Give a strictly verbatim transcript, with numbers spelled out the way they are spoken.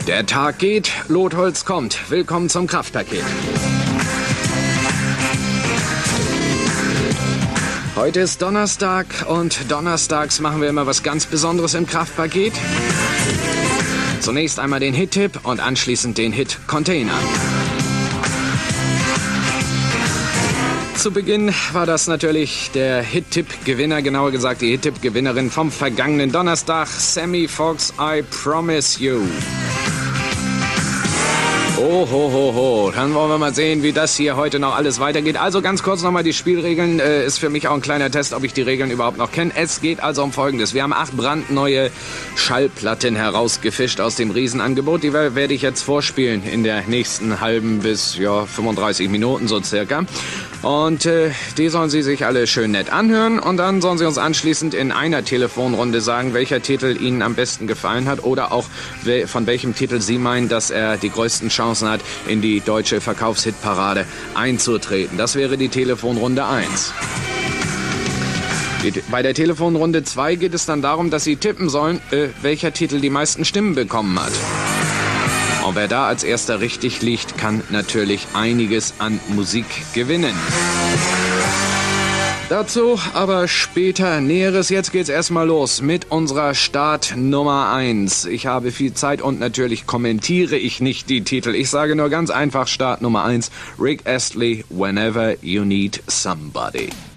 Der Tag geht, Lotholz kommt. Willkommen zum Kraftpaket. Heute ist Donnerstag und donnerstags machen wir immer was ganz Besonderes im Kraftpaket. Zunächst einmal den Hit-Tipp und anschließend den Hit-Container. Zu Beginn war das natürlich der Hit-Tipp-Gewinner, genauer gesagt die Hit-Tipp-Gewinnerin vom vergangenen Donnerstag, Sammy Fox, I Promise You. Oh, ho, ho, ho. Dann wollen wir mal sehen, wie das hier heute noch alles weitergeht. Also ganz kurz nochmal die Spielregeln. Äh, ist für mich auch ein kleiner Test, ob ich die Regeln überhaupt noch kenne. Es geht also um Folgendes. Wir haben acht brandneue Schallplatten herausgefischt aus dem Riesenangebot. Die werde ich jetzt vorspielen in der nächsten halben bis ja, fünfunddreißig Minuten so circa. Und äh, die sollen Sie sich alle schön nett anhören. Und dann sollen Sie uns anschließend in einer Telefonrunde sagen, welcher Titel Ihnen am besten gefallen hat. Oder auch von welchem Titel Sie meinen, dass er die größten Chancen hat, in die deutsche Verkaufshitparade einzutreten. Das wäre die Telefonrunde eins. Die, bei der Telefonrunde zwei geht es dann darum, dass Sie tippen sollen, äh, welcher Titel die meisten Stimmen bekommen hat. Und wer da als erster richtig liegt, kann natürlich einiges an Musik gewinnen. Dazu aber später Näheres. Jetzt geht's erstmal los mit unserer Start Nummer eins. Ich habe viel Zeit und natürlich kommentiere ich nicht die Titel. Ich sage nur ganz einfach Start Nummer eins. Rick Astley, Whenever You Need Somebody.